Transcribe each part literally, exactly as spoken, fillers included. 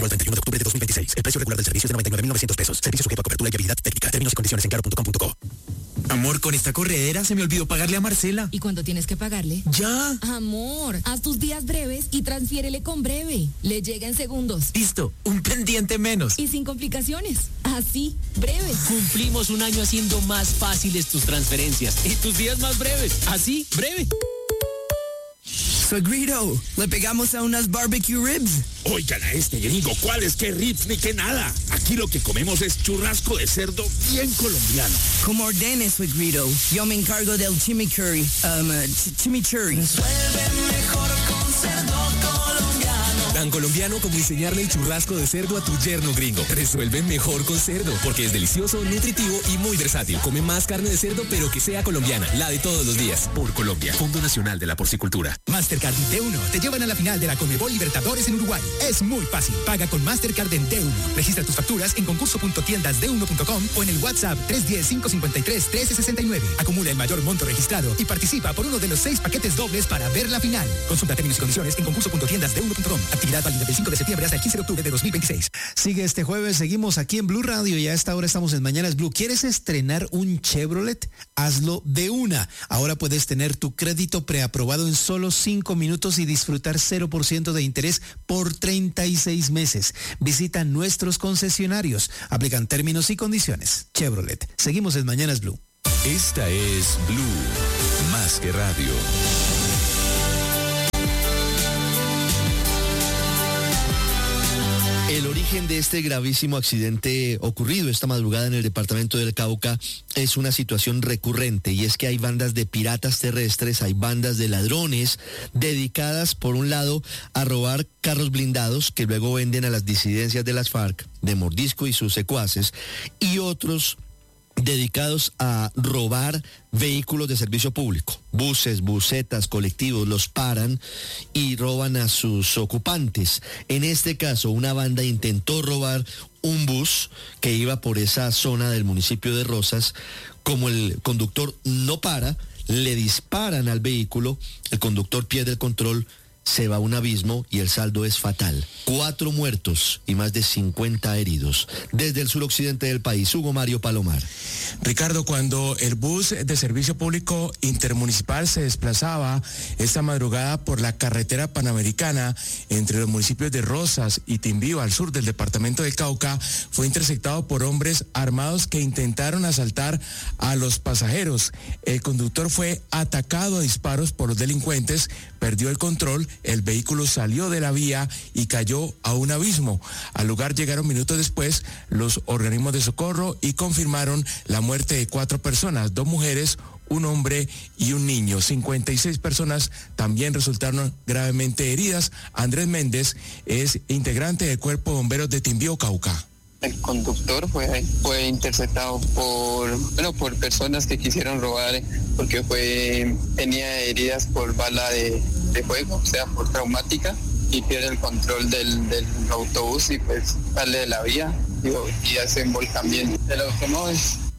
el treinta y uno de octubre de dos mil veintiséis. El precio regular del servicio es de noventa y nueve mil novecientos pesos. Servicio sujeto a cobertura y habilidad técnica. Términos y condiciones en claro punto com punto co. Amor, con esta corredera se me olvidó pagarle a Marcela. ¿Y cuándo tienes que pagarle? ¡Ya! Amor, haz tus días breves y transfiérele con Breve. Le llega en segundos. Listo, un pendiente menos. Y sin complicaciones. Así, breve. Cumplimos un año haciendo más fáciles tus transferencias y tus días más breves. Así, breve. Suegrito, ¿le pegamos a unas barbecue ribs? Oigan a este gringo, ¿cuáles que ribs ni que nada? Aquí lo que comemos es churrasco de cerdo bien colombiano. Como ordene, suegrito. Yo me encargo del chimichurri. Um, uh, ch chimichurri. Resuelve mejor con cerdo colombiano. Tan colombiano como enseñarle el churrasco de cerdo a tu yerno gringo. Resuelve mejor con cerdo, porque es delicioso, nutritivo y muy versátil. Come más carne de cerdo, pero que sea colombiana, la de todos los días. Por Colombia, Fondo Nacional de la Porcicultura. Mastercard y D uno te llevan a la final de la Conmebol Libertadores en Uruguay. Es muy fácil. Paga con Mastercard en D uno. Registra tus facturas en concurso punto tiendas d uno punto com o en el WhatsApp tres uno cero, cinco cinco tres, uno tres seis nueve. Acumula el mayor monto registrado y participa por uno de los seis paquetes dobles para ver la final. Consulta términos y condiciones en concurso punto tiendas d uno punto com. Actividad válida del cinco de septiembre hasta el quince de octubre de dos mil veintiséis. Sigue este jueves, seguimos aquí en Blue Radio y a esta hora estamos en Mañanas Blue. ¿Quieres estrenar un Chevrolet? Hazlo de una. Ahora puedes tener tu crédito preaprobado en solo cinco minutos y disfrutar cero por ciento de interés por treinta y seis meses. Visita nuestros concesionarios. Aplican términos y condiciones. Chevrolet. Seguimos en Mañanas Blue. Esta es Blue, más que radio. El origen de este gravísimo accidente ocurrido esta madrugada en el departamento del Cauca es una situación recurrente, y es que hay bandas de piratas terrestres, hay bandas de ladrones dedicadas por un lado a robar carros blindados que luego venden a las disidencias de las FARC, de Mordisco y sus secuaces, y otros dedicados a robar vehículos de servicio público, buses, busetas, colectivos, los paran y roban a sus ocupantes. En este caso, una banda intentó robar un bus que iba por esa zona del municipio de Rosas. Como el conductor no para, le disparan al vehículo, el conductor pierde el control, se va a un abismo y el saldo es fatal. Cuatro muertos y más de cincuenta heridos. Desde el suroccidente del país, Hugo Mario Palomar. Ricardo, cuando el bus de servicio público intermunicipal se desplazaba esta madrugada por la carretera panamericana entre los municipios de Rosas y Timbío, al sur del departamento del Cauca, fue interceptado por hombres armados que intentaron asaltar a los pasajeros. El conductor fue atacado a disparos por los delincuentes, perdió el control, el vehículo salió de la vía y cayó a un abismo. Al lugar llegaron minutos después los organismos de socorro y confirmaron la muerte de cuatro personas, dos mujeres, un hombre y un niño. cincuenta y seis personas también resultaron gravemente heridas. Andrés Méndez es integrante del Cuerpo de Bomberos de Timbío, Cauca. El conductor fue, fue interceptado por, bueno, por personas que quisieron robar, porque fue, tenía heridas por bala de, de fuego, o sea, por traumática, y pierde el control del, del autobús y pues sale de la vía y, y hace un volcamiento del automóvil.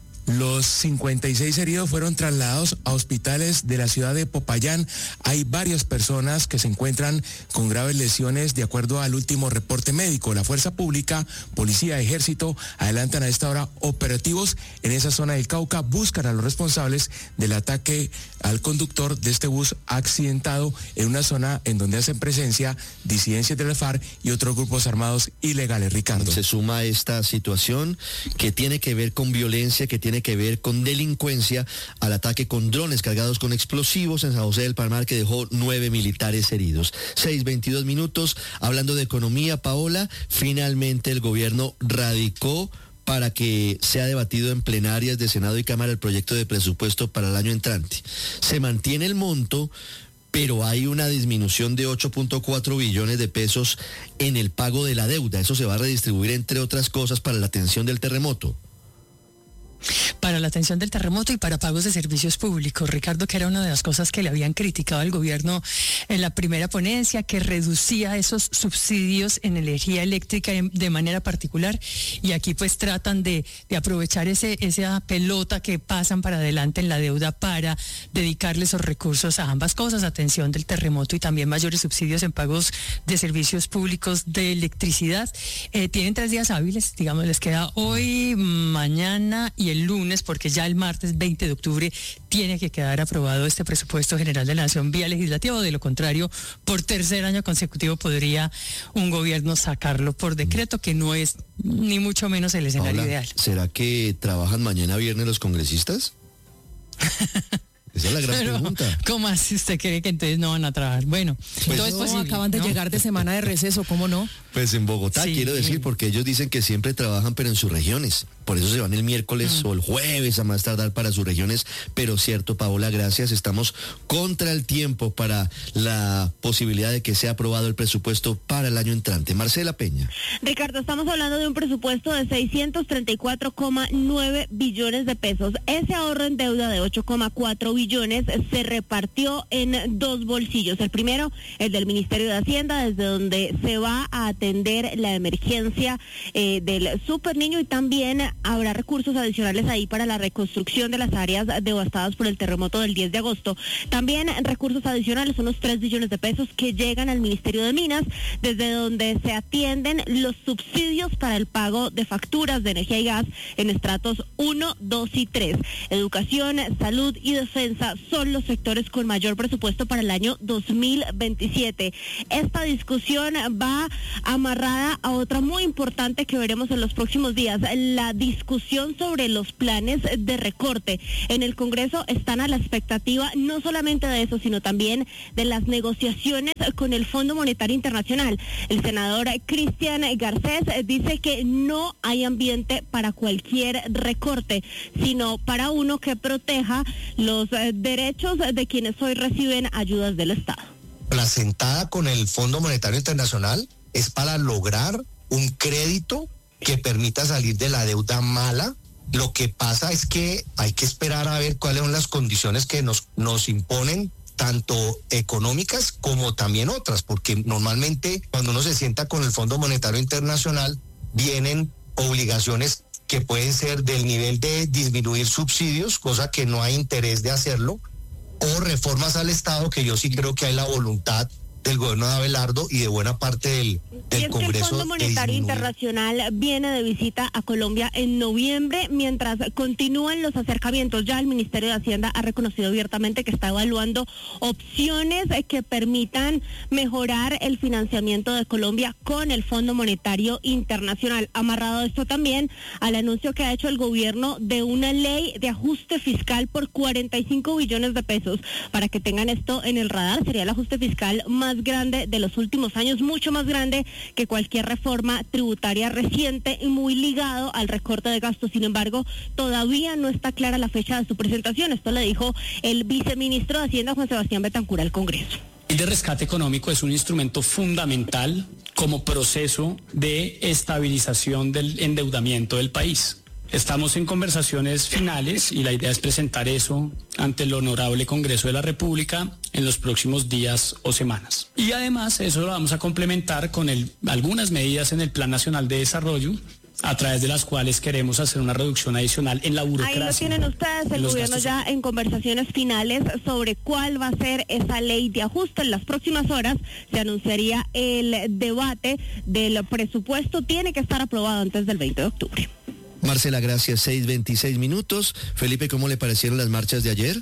Los cincuenta y seis heridos fueron trasladados a hospitales de la ciudad de Popayán. Hay varias personas que se encuentran con graves lesiones de acuerdo al último reporte médico. La Fuerza Pública, Policía, Ejército adelantan a esta hora operativos en esa zona del Cauca. Buscan a los responsables del ataque al conductor de este bus accidentado en una zona en donde hacen presencia disidencias de la FARC y otros grupos armados ilegales. Ricardo. Se suma esta situación que tiene que ver con violencia, que tiene que ver con delincuencia, al ataque con drones cargados con explosivos en San José del Palmar, que dejó nueve militares heridos. seis veintidós minutos, hablando de economía, Paola, finalmente el gobierno radicó para que sea debatido en plenarias de Senado y Cámara el proyecto de presupuesto para el año entrante. Se mantiene el monto, pero hay una disminución de ocho punto cuatro billones de pesos en el pago de la deuda. Eso se va a redistribuir, entre otras cosas, para la atención del terremoto. Para la atención del terremoto y para pagos de servicios públicos. Ricardo, que era una de las cosas que le habían criticado al gobierno en la primera ponencia, que reducía esos subsidios en energía eléctrica de manera particular, y aquí pues tratan de, de aprovechar ese, esa pelota que pasan para adelante en la deuda para dedicarle esos recursos a ambas cosas, atención del terremoto y también mayores subsidios en pagos de servicios públicos de electricidad. Eh, tienen tres días hábiles, digamos, les queda hoy, mañana y el lunes, porque ya el martes veinte de octubre tiene que quedar aprobado este presupuesto general de la Nación vía legislativa, o de lo contrario, por tercer año consecutivo podría un gobierno sacarlo por decreto, que no es ni mucho menos el escenario Paola, ideal. ¿será que trabajan mañana viernes los congresistas? Esa es la gran Pero, pregunta. ¿cómo así usted cree que entonces no van a trabajar? Bueno, pues todo es no, posible, acaban de ¿no? llegar de semana de receso, ¿cómo no? Pues en Bogotá, Sí. quiero decir, porque ellos dicen que siempre trabajan, pero en sus regiones. Por eso se van el miércoles Mm. o el jueves a más tardar para sus regiones. Pero cierto, Paola, gracias. Estamos contra el tiempo para la posibilidad de que sea aprobado el presupuesto para el año entrante. Marcela Peña. Ricardo, estamos hablando de un presupuesto de seiscientos treinta y cuatro coma nueve billones de pesos. Ese ahorro en deuda de ocho coma cuatro billones se repartió en dos bolsillos. El primero, el del Ministerio de Hacienda, desde donde se va a atender la emergencia eh, del Super Niño, y también habrá recursos adicionales ahí para la reconstrucción de las áreas devastadas por el terremoto del diez de agosto. También recursos adicionales, unos tres billones de pesos que llegan al Ministerio de Minas, desde donde se atienden los subsidios para el pago de facturas de energía y gas en estratos uno, dos y tres. Educación, salud y defensa son los sectores con mayor presupuesto para el año dos mil veintisiete. Esta discusión va amarrada a otra muy importante que veremos en los próximos días, la discusión sobre los planes de recorte. En el Congreso están a la expectativa no solamente de eso, sino también de las negociaciones con el Fondo Monetario Internacional. El senador Cristian Garcés dice que no hay ambiente para cualquier recorte, sino para uno que proteja los derechos de quienes hoy reciben ayudas del Estado. La sentada con el Fondo Monetario Internacional es para lograr un crédito que permita salir de la deuda mala. Lo que pasa es que hay que esperar a ver cuáles son las condiciones que nos, nos imponen, tanto económicas como también otras, porque normalmente cuando uno se sienta con el Fondo Monetario Internacional vienen obligaciones que pueden ser del nivel de disminuir subsidios, cosa que no hay interés de hacerlo, o reformas al Estado, que yo sí creo que hay la voluntad del gobierno de Abelardo y de buena parte del, del y es Congreso. Que el Fondo Monetario Internacional viene de visita a Colombia en noviembre, mientras continúan los acercamientos. Ya el Ministerio de Hacienda ha reconocido abiertamente que está evaluando opciones que permitan mejorar el financiamiento de Colombia con el Fondo Monetario Internacional. Amarrado esto también al anuncio que ha hecho el gobierno de una ley de ajuste fiscal por cuarenta y cinco billones de pesos. Para que tengan esto en el radar, sería el ajuste fiscal más grande de los últimos años, mucho más grande que cualquier reforma tributaria reciente y muy ligado al recorte de gastos. Sin embargo, todavía no está clara la fecha de su presentación. Esto le dijo el viceministro de Hacienda, Juan Sebastián Betancur, al Congreso. El de rescate económico es un instrumento fundamental como proceso de estabilización del endeudamiento del país. Estamos en conversaciones finales y la idea es presentar eso ante el Honorable Congreso de la República en los próximos días o semanas. Y además eso lo vamos a complementar con el, algunas medidas en el Plan Nacional de Desarrollo, a través de las cuales queremos hacer una reducción adicional en la burocracia. Ahí lo tienen ustedes, el gobierno ya en conversaciones finales sobre cuál va a ser esa ley de ajuste. En las próximas horas se anunciaría el debate del presupuesto. Tiene que estar aprobado antes del veinte de octubre. Marcela, gracias. seis veintiséis minutos. Felipe, ¿cómo le parecieron las marchas de ayer?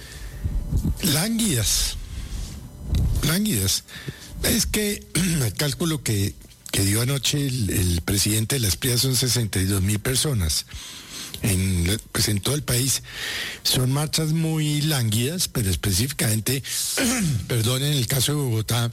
Lánguidas. Lánguidas. Es que el cálculo que, que dio anoche el, el presidente de las P R I A son sesenta y dos mil personas. En, pues en todo el país. Son marchas muy lánguidas, pero específicamente, perdón, en el caso de Bogotá,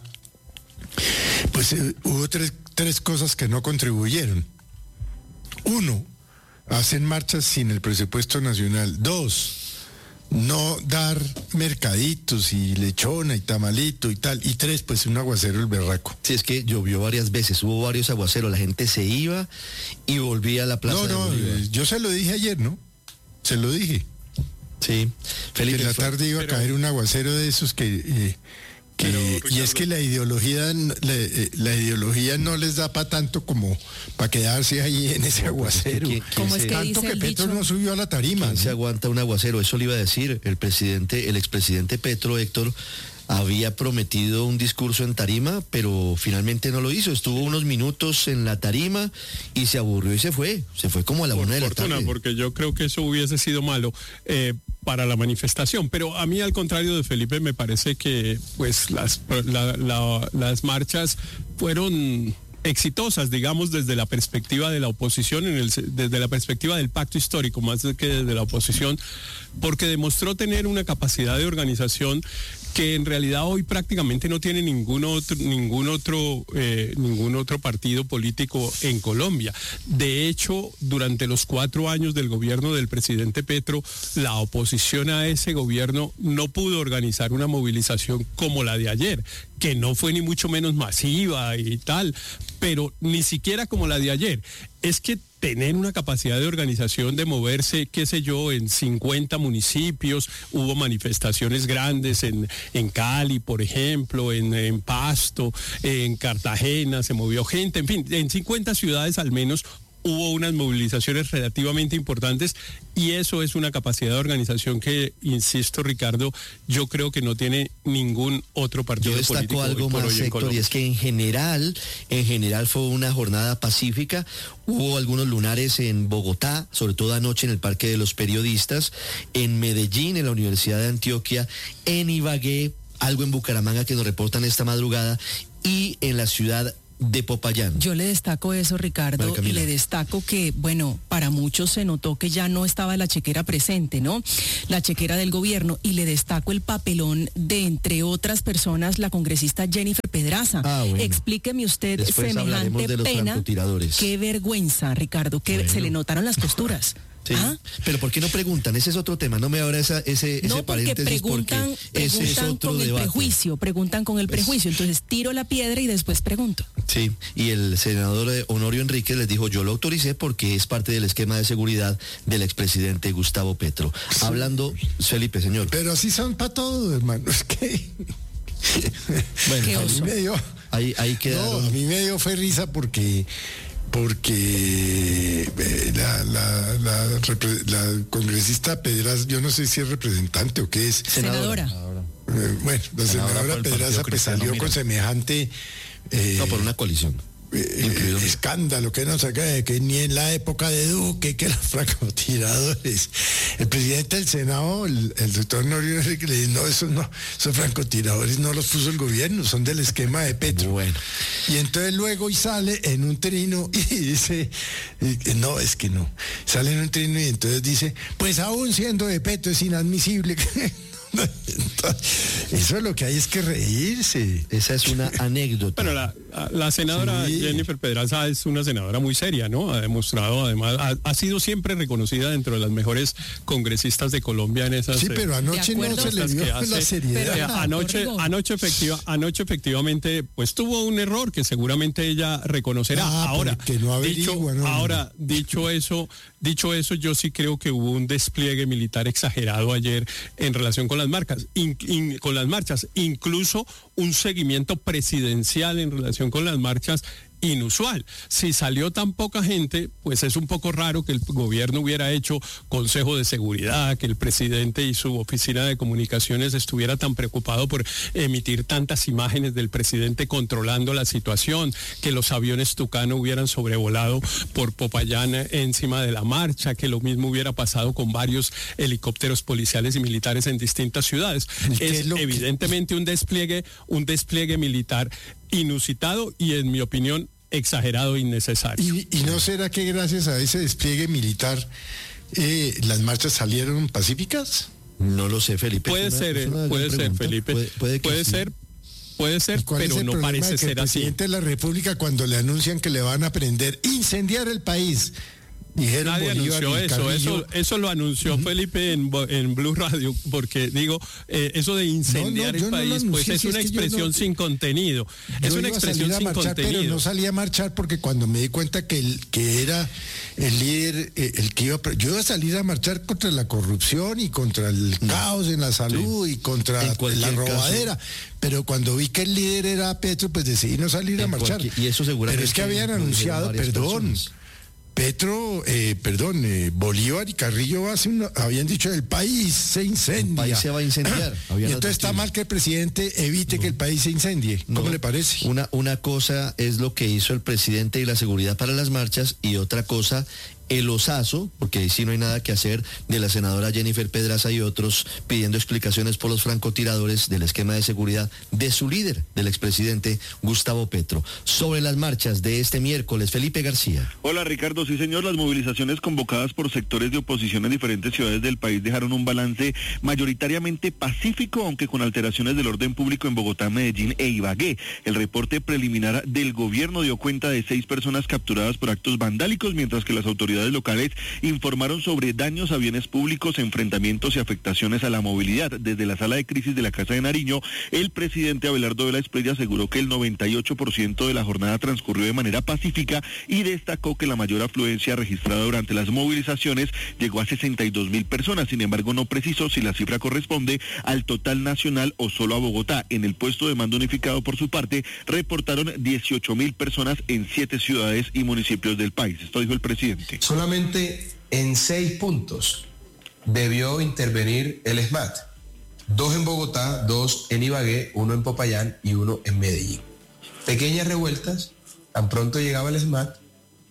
pues eh, hubo tres, tres cosas que no contribuyeron. Uno, hacen marchas sin el presupuesto nacional. Dos, no dar mercaditos y lechona y tamalito y tal. Y tres, pues un aguacero el berraco. Sí, es que llovió varias veces, hubo varios aguaceros, la gente se iba y volvía a la plaza. No, no, de Bolívar. yo se lo dije ayer, ¿no? se lo dije. Sí, Felipe. Que en la tarde iba pero, a caer un aguacero de esos que... Eh, que pero, y es que la ideología la, la ideología no les da para tanto como para quedarse ahí en ese aguacero. ¿Quién, quién ¿Cómo es que tanto dice que el Petro dicho? No subió a la tarima. ¿Quién ¿no? se aguanta un aguacero? Eso le iba a decir el presidente, el expresidente Petro, Héctor, había prometido un discurso en tarima, pero finalmente no lo hizo. Estuvo unos minutos en la tarima y se aburrió y se fue. Se fue como a la una de la tarde. Porque yo creo que eso hubiese sido malo eh, para la manifestación. Pero a mí, al contrario de Felipe, me parece que pues las, la, la, las marchas fueron exitosas, digamos, desde la perspectiva de la oposición, en el, desde la perspectiva del pacto histórico, más que desde la oposición, porque demostró tener una capacidad de organización que en realidad hoy prácticamente no tiene ningún otro, ningún otro, eh, ningún otro partido político en Colombia. De hecho, durante los cuatro años del gobierno del presidente Petro, la oposición a ese gobierno no pudo organizar una movilización como la de ayer, que no fue ni mucho menos masiva y tal, pero ni siquiera como la de ayer. Es que tener una capacidad de organización, de moverse, qué sé yo, en cincuenta municipios, hubo manifestaciones grandes en, en Cali, por ejemplo, en, en Pasto, en Cartagena, se movió gente, en fin, en cincuenta ciudades al menos hubo unas movilizaciones relativamente importantes y eso es una capacidad de organización que, insisto, Ricardo, yo creo que no tiene ningún otro partido político. Yo destaco algo más, Héctor, y es que en general, en general fue una jornada pacífica. Hubo algunos lunares en Bogotá, sobre todo anoche en el Parque de los Periodistas, en Medellín, en la Universidad de Antioquia, en Ibagué, algo en Bucaramanga que nos reportan esta madrugada, y en la ciudad de Popayán. Yo le destaco eso, Ricardo, y le destaco que, bueno, para muchos se notó que ya no estaba la chequera presente, ¿no? La chequera del gobierno, y le destaco el papelón de, entre otras personas, la congresista Jennifer Pedraza. Ah, bueno. Explíqueme usted Después semejante de los pena. Qué vergüenza, Ricardo, que bueno. Se le notaron las costuras. Sí, ¿ah? Pero ¿por qué no preguntan? Ese es otro tema, no me abra esa, ese, no, ese porque paréntesis preguntan, porque preguntan ese es otro con debate. el prejuicio, preguntan con el prejuicio, entonces tiro la piedra y después pregunto. Sí, y el senador Honorio Enríquez les dijo, yo lo autoricé porque es parte del esquema de seguridad del expresidente Gustavo Petro. Sí. Hablando, Felipe, señor. Pero así son para todo, hermano, es que... bueno, a mí me dio... Ahí, ahí quedaron... No, a mí me dio fue risa porque... porque eh, la, la, la, la congresista Pedraza, yo no sé si es representante o qué es. Senadora. Eh, bueno, la senadora, senadora Pedraza pues salió con semejante... Eh, no, por una coalición. Eh, escándalo, que no saca, que ni en la época de Duque, que los francotiradores. El presidente del Senado, el, el doctor Honorio Enríquez, le dice, no, esos no, esos francotiradores no los puso el gobierno, son del esquema de Petro. Bueno. Y entonces luego y sale en un trino y dice, no, es que no. Sale en un trino y entonces dice, pues aún siendo de Petro es inadmisible. Eso es lo que hay, es que reírse. Esa es una anécdota. Bueno, la, la senadora sí. Jennifer Pedraza es una senadora muy seria, ¿no? Ha demostrado, además, ha, ha sido siempre reconocida dentro de las mejores congresistas de Colombia en esas... Sí, pero anoche no se le dio la seriedad. Pero, anoche, anoche, efectiva, anoche efectivamente, pues tuvo un error que seguramente ella reconocerá. Ah, ahora, no dicho, no, no. ahora, dicho eso, dicho eso, yo sí creo que hubo un despliegue militar exagerado ayer en relación con las marcas, in, in, con las marchas, incluso un seguimiento presidencial en relación con las marchas inusual. Si salió tan poca gente, pues es un poco raro que el gobierno hubiera hecho consejo de seguridad, que el presidente y su oficina de comunicaciones estuviera tan preocupado por emitir tantas imágenes del presidente controlando la situación, que los aviones Tucano hubieran sobrevolado por Popayán encima de la marcha, que lo mismo hubiera pasado con varios helicópteros policiales y militares en distintas ciudades. Es evidentemente un despliegue, un despliegue militar inusitado y, en mi opinión, exagerado e innecesario. ¿Y, y no será que gracias a ese despliegue militar eh, las marchas salieron pacíficas? No lo sé, Felipe. Puede una, ser, puede ser, pregunta. Felipe. Puede, puede, puede sí. ser. Puede ser, pero no parece que ser el así. presidente de la República, cuando le anuncian que le van a prender, incendiar el país, Dijeron Nadie Bolívar anunció y eso, Carrillo. eso, eso lo anunció uh-huh. Felipe en, en Blue Radio, porque digo, eh, eso de incendiar no, no, el país, no pues es una es expresión no, sin contenido. Es una expresión sin marchar, contenido. Pero no salí a marchar porque cuando me di cuenta que el que era el líder, eh, el que iba, yo iba a salir a marchar contra la corrupción y contra el no. caos en la salud sí. y contra la robadera. Caso. Pero cuando vi que el líder era Petro, pues decidí no salir en a marchar. Y eso seguramente. Pero es que habían anunciado, perdón. Personas. Petro, eh, perdón, eh, Bolívar y Carrillo hace una, habían dicho el país se incendia. El país se va a incendiar. Y entonces está mal que el presidente evite no. que el país se incendie. ¿Cómo no. le parece? Una, una cosa es lo que hizo el presidente y la seguridad para las marchas y otra cosa el osazo, porque ahí sí no hay nada que hacer, de la senadora Jennifer Pedraza y otros pidiendo explicaciones por los francotiradores del esquema de seguridad de su líder, del expresidente Gustavo Petro. Sobre las marchas de este miércoles, Felipe García. Hola Ricardo, sí señor, las movilizaciones convocadas por sectores de oposición en diferentes ciudades del país dejaron un balance mayoritariamente pacífico, aunque con alteraciones del orden público en Bogotá, Medellín e Ibagué. El reporte preliminar del gobierno dio cuenta de seis personas capturadas por actos vandálicos, mientras que las autoridades locales informaron sobre daños a bienes públicos, enfrentamientos y afectaciones a la movilidad. Desde la sala de crisis de la Casa de Nariño, el presidente Abelardo de la Espriella aseguró que el noventa y ocho por ciento de la jornada transcurrió de manera pacífica y destacó que la mayor afluencia registrada durante las movilizaciones llegó a sesenta y dos mil personas. Sin embargo, no precisó si la cifra corresponde al total nacional o solo a Bogotá. En el puesto de mando unificado, por su parte, reportaron dieciocho mil personas en siete ciudades y municipios del país. Esto dijo el presidente. Solamente en seis puntos debió intervenir el S M A T. Dos en Bogotá, dos en Ibagué, uno en Popayán y uno en Medellín. Pequeñas revueltas, tan pronto llegaba el S M A T,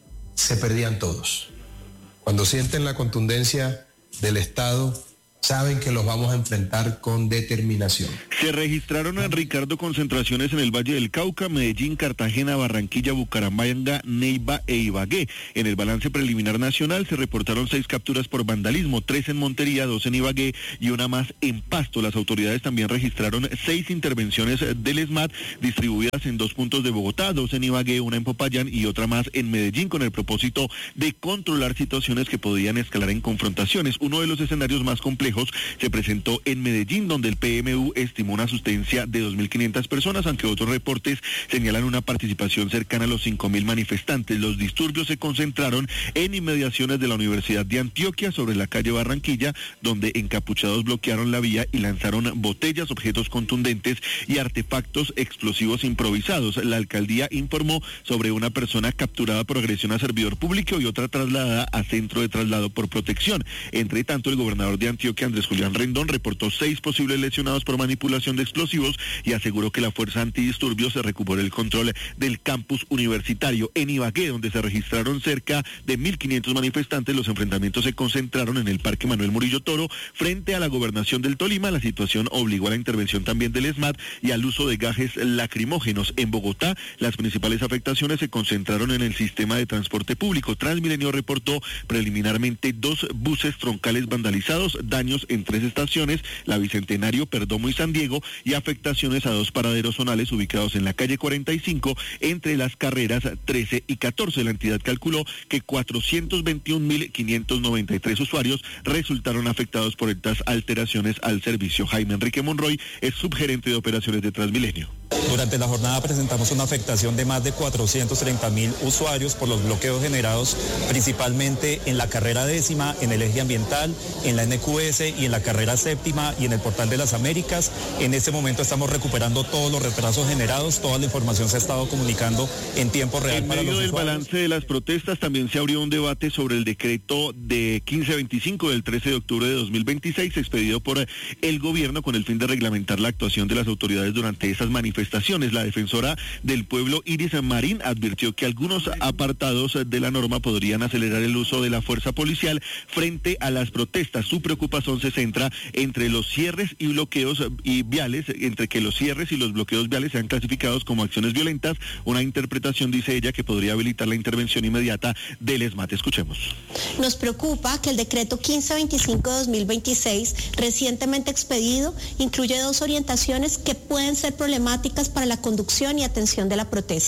se perdían todos. Cuando sienten la contundencia del Estado, saben que los vamos a enfrentar con determinación. Se registraron, a Ricardo, concentraciones en el Valle del Cauca, Medellín, Cartagena, Barranquilla, Bucaramanga, Neiva e Ibagué. En el balance preliminar nacional se reportaron seis capturas por vandalismo, tres en Montería, dos en Ibagué y una más en Pasto. Las autoridades también registraron seis intervenciones del S M A T distribuidas en dos puntos de Bogotá, dos en Ibagué, una en Popayán y otra más en Medellín, con el propósito de controlar situaciones que podían escalar en confrontaciones. Uno de los escenarios más complejos se presentó en Medellín, donde el P M U estimó una asistencia de dos mil quinientas personas, aunque otros reportes señalan una participación cercana a los cinco mil manifestantes. Los disturbios se concentraron en inmediaciones de la Universidad de Antioquia, sobre la calle Barranquilla, donde encapuchados bloquearon la vía y lanzaron botellas, objetos contundentes y artefactos explosivos improvisados. La alcaldía informó sobre una persona capturada por agresión a servidor público y otra trasladada a centro de traslado por protección. Entre tanto, el gobernador de Antioquia, Andrés Julián Rendón, reportó seis posibles lesionados por manipulación de explosivos y aseguró que la fuerza antidisturbios se recuperó el control del campus universitario. En Ibagué, donde se registraron cerca de mil quinientos manifestantes, los enfrentamientos se concentraron en el Parque Manuel Murillo Toro, frente a la gobernación del Tolima. La situación obligó a la intervención también del S M A T y al uso de gases lacrimógenos. En Bogotá, las principales afectaciones se concentraron en el sistema de transporte público. Transmilenio reportó preliminarmente dos buses troncales vandalizados, daños en tres estaciones, la Bicentenario, Perdomo y San Diego, y afectaciones a dos paraderos zonales ubicados en la calle cuarenta y cinco, entre las carreras trece y catorce. La entidad calculó que cuatrocientos veintiún mil quinientos noventa y tres usuarios resultaron afectados por estas alteraciones al servicio. Jaime Enrique Monroy es subgerente de operaciones de Transmilenio. Durante la jornada presentamos una afectación de más de cuatrocientos treinta mil usuarios por los bloqueos generados principalmente en la carrera décima, en el eje ambiental, en la N Q S y en la carrera séptima y en el Portal de las Américas. En este momento estamos recuperando todos los retrasos generados, toda la información se ha estado comunicando en tiempo real. En para medio los del usuarios. balance de las protestas también se abrió un debate sobre el decreto de quince veinticinco del trece de octubre de dos mil veintiséis, expedido por el gobierno con el fin de reglamentar la actuación de las autoridades durante esas manifestaciones. La defensora del pueblo, Iris Marín, advirtió que algunos apartados de la norma podrían acelerar el uso de la fuerza policial frente a las protestas. Su preocupación se centra entre los cierres y bloqueos y viales, entre que los cierres y los bloqueos viales sean clasificados como acciones violentas, una interpretación, dice ella, que podría habilitar la intervención inmediata del S M A T. Escuchemos. Nos preocupa que el decreto quince veinticinco de dos mil veintiséis, recientemente expedido, incluye dos orientaciones que pueden ser problemáticas para la conducción y atención de la protesta.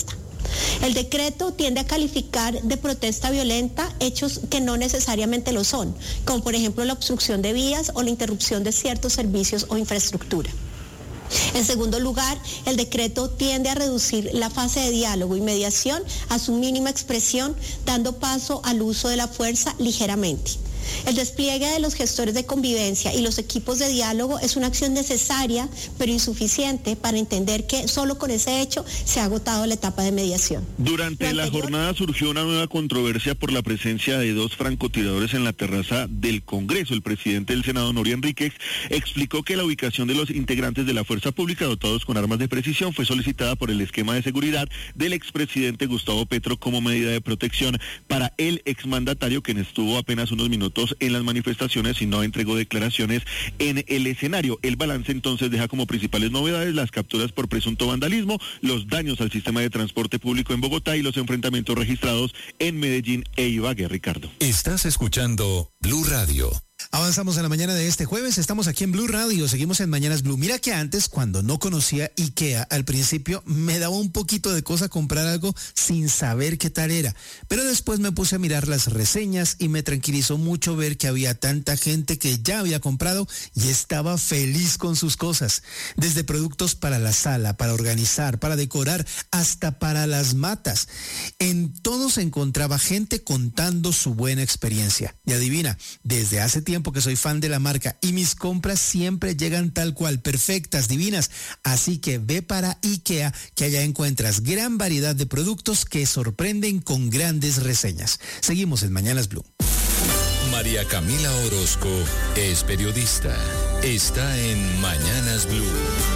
El decreto tiende a calificar de protesta violenta hechos que no necesariamente lo son, como por ejemplo la obstrucción de vías o la interrupción de ciertos servicios o infraestructura. En segundo lugar, el decreto tiende a reducir la fase de diálogo y mediación a su mínima expresión, dando paso al uso de la fuerza ligeramente. El despliegue de los gestores de convivencia y los equipos de diálogo es una acción necesaria, pero insuficiente para entender que solo con ese hecho se ha agotado la etapa de mediación. Durante la jornada surgió una nueva controversia por la presencia de dos francotiradores en la terraza del Congreso. El presidente del Senado, Nori Enríquez, explicó que la ubicación de los integrantes de la fuerza pública dotados con armas de precisión fue solicitada por el esquema de seguridad del expresidente Gustavo Petro como medida de protección para el exmandatario, quien estuvo apenas unos minutos en las manifestaciones y no entregó declaraciones en el escenario. El balance entonces deja como principales novedades las capturas por presunto vandalismo, los daños al sistema de transporte público en Bogotá y los enfrentamientos registrados en Medellín e Ibagué. Ricardo. Estás escuchando Blue Radio. Avanzamos en la mañana de este jueves, estamos aquí en Blue Radio, seguimos en Mañanas Blue. Mira que antes, cuando no conocía IKEA, al principio me daba un poquito de cosa comprar algo sin saber qué tal era. Pero después me puse a mirar las reseñas y me tranquilizó mucho ver que había tanta gente que ya había comprado y estaba feliz con sus cosas. Desde productos para la sala, para organizar, para decorar, hasta para las matas. En todo se encontraba gente contando su buena experiencia. Y adivina, desde hace tiempo que soy fan de la marca y mis compras siempre llegan tal cual, perfectas, divinas. Así que ve para IKEA, que allá encuentras gran variedad de productos que sorprenden con grandes reseñas. Seguimos en Mañanas Blue. María Camila Orozco es periodista. Está en Mañanas Blue.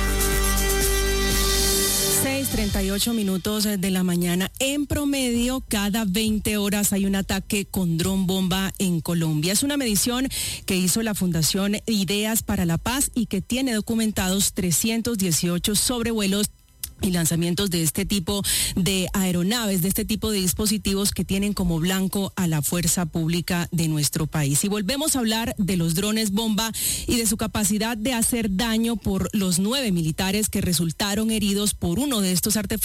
seis treinta y ocho minutos de la mañana. En promedio, cada veinte horas hay un ataque con dron bomba en Colombia. Es una medición que hizo la Fundación Ideas para la Paz y que tiene documentados trescientos dieciocho sobrevuelos y lanzamientos de este tipo de aeronaves, de este tipo de dispositivos que tienen como blanco a la fuerza pública de nuestro país. Y volvemos a hablar de los drones bomba y de su capacidad de hacer daño por los nueve militares que resultaron heridos por uno de estos artefactos